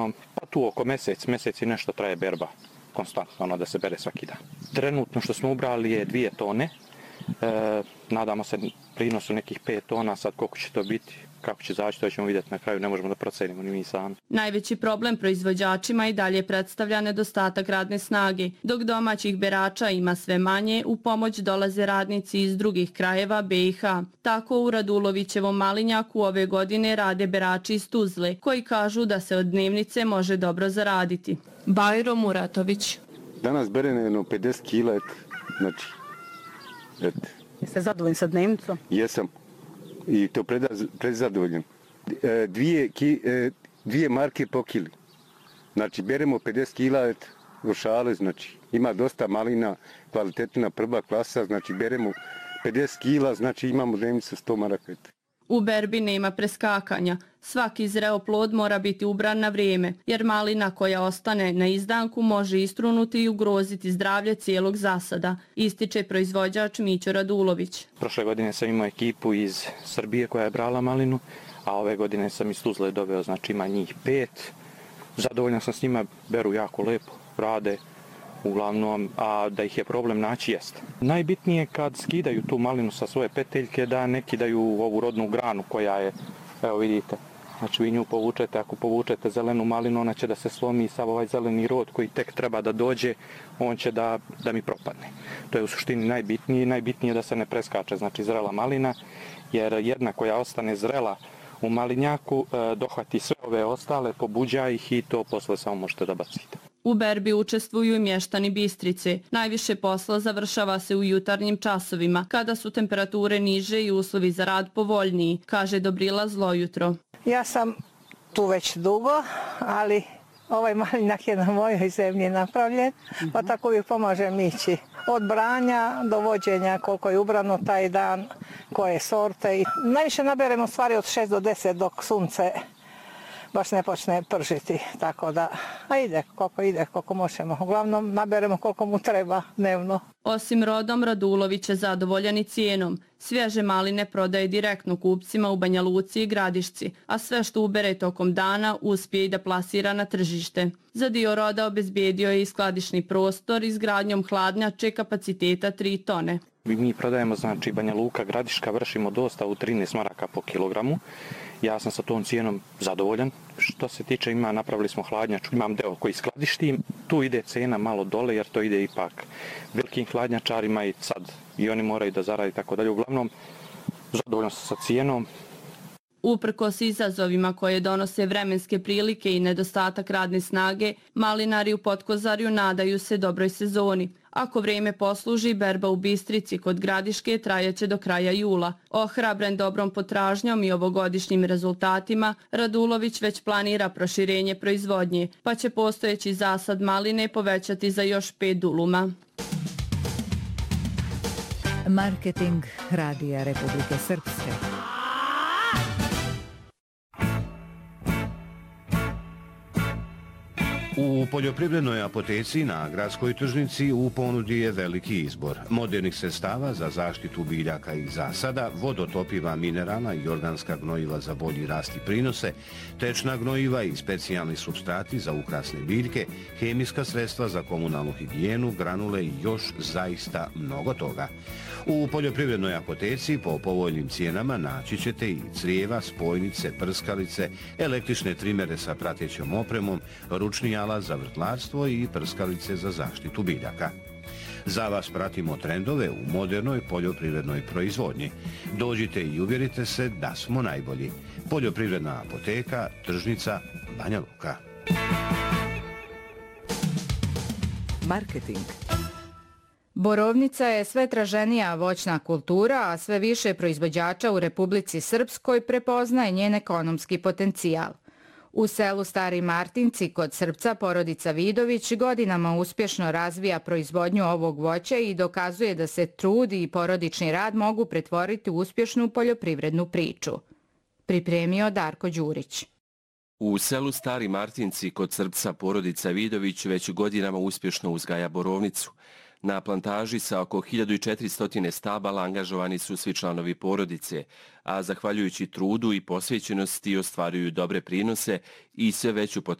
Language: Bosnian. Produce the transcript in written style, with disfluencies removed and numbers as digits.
uglavnom pa tu oko mjesec i nešto traje berba, konstantno da se bere svaki dan. Trenutno što smo ubrali je 2 tone, nadamo se prinosu nekih 5 tona, sad koliko će to biti, kako će zaći, to ćemo vidjeti na kraju, ne možemo da procenimo ni mi sami. Najveći problem proizvođačima i dalje predstavlja nedostatak radne snage. Dok domaćih berača ima sve manje, u pomoć dolaze radnici iz drugih krajeva BiH. Tako u Radulovićevom malinjaku ove godine rade berači iz Tuzle, koji kažu da se od dnevnice može dobro zaraditi. Bajro Muratović. Danas berem jedno 50 kila, znači, eto. Jeste zadovoljni sa dnevnicom? Jesam. I to prezadovoljen. 2 marke po kili. Znači, beremo 50 kila u šale, znači, ima dosta malina, kvalitetna prva klasa, znači, beremo 50 kila, znači, imamo dnevnice 100 maraka. U berbi nema preskakanja. Svaki zreo plod mora biti ubran na vrijeme, jer malina koja ostane na izdanku može istrunuti i ugroziti zdravlje cijelog zasada, ističe proizvođač Mićo Radulović. Prošle godine sam imao ekipu iz Srbije koja je brala malinu, a ove godine sam iz Tuzle doveo, znači ima njih 5. Zadovoljan sam s njima, beru jako lepo, rade uglavnom, a da ih je problem naći jeste. Najbitnije kad skidaju tu malinu sa svoje peteljke da ne kidaju ovu rodnu granu koja je, evo vidite, znači vi nju povučete, ako povučete zelenu malinu ona će da se slomi i sav ovaj zeleni rod koji tek treba da dođe, on će da mi propadne. To je u suštini najbitnije da se ne preskače, znači zrela malina, jer jedna koja ostane zrela u malinjaku dohvati sve ove ostale, pobuđa ih i to posle samo možete da bacite. U berbi učestvuju i mještani Bistrice. Najviše posla završava se u jutarnjim časovima, kada su temperature niže i uslovi za rad povoljniji, kaže Dobrila Zlojutro. Ja sam tu već dugo, ali ovaj malinjak je na mojoj zemlji napravljen, pa tako uvijek pomažem ići. Od branja do vođenja, koliko je ubrano taj dan, koje sorte. Najviše naberemo stvari od 6 do 10 dok sunce baš ne počne pržiti, tako da ide, koliko možemo. Uglavnom naberemo koliko mu treba dnevno. Osim rodom, Radulović je zadovoljan i cijenom. Svježe maline prodaje direktno kupcima u Banja Luci i Gradišci, a sve što ubere tokom dana uspije i da plasira na tržište. Za dio roda obezbijedio je i skladišni prostor izgradnjom hladnjače kapaciteta 3 tone. Mi prodajemo, znači Banja Luka, Gradiška, vršimo dosta u 13 maraka po kilogramu. Ja sam sa tom cijenom zadovoljan. Što se tiče napravili smo hladnjaču, imam deo koji skladištim, tu ide cena malo dole jer to ide ipak velikim hladnjačarima i sad i oni moraju da zaradi tako dalje. Uglavnom, zadovoljan sam sa cijenom. Uprkos izazovima koje donose vremenske prilike i nedostatak radne snage, malinari u Potkozarju nadaju se dobroj sezoni. Ako vrijeme posluži, berba u Bistrici kod Gradiške trajaće do kraja jula. Ohrabren dobrom potražnjom i ovogodišnjim rezultatima, Radulović već planira proširenje proizvodnje, pa će postojeći zasad maline povećati za još 5 duluma. Marketing Radija Republike Srpske. U poljoprivrednoj apoteci na gradskoj tržnici u ponudi je veliki izbor modernih sredstava za zaštitu biljaka i zasada, vodotopiva, mineralna i organska gnojiva za bolji rast i prinose, tečna gnojiva i specijalni supstrati za ukrasne biljke, hemijska sredstva za komunalnu higijenu, granule i još zaista mnogo toga. U poljoprivrednoj apoteci po povoljnim cijenama naći ćete i crijeva, spojnice, prskalice, električne trimere sa pratećom opremom, ručni alat za vrtlarstvo i prskalice za zaštitu biljaka. Za vas pratimo trendove u modernoj poljoprivrednoj proizvodnji. Dođite i uvjerite se da smo najbolji. Poljoprivredna apoteka, tržnica, Banja Luka. Marketing. Borovnica je sve traženija voćna kultura, a sve više proizvođača u Republici Srpskoj prepoznaje njen ekonomski potencijal. U selu Stari Martinci kod Srpca porodica Vidović godinama uspješno razvija proizvodnju ovog voća i dokazuje da se trud i porodični rad mogu pretvoriti u uspješnu poljoprivrednu priču. Pripremio Darko Đurić. U selu Stari Martinci kod Srpca porodica Vidović već godinama uspješno uzgaja borovnicu. Na plantaži sa oko 1400 stabala angažovani su svi članovi porodice, a zahvaljujući trudu i posvećenosti ostvaruju dobre prinose i sve veću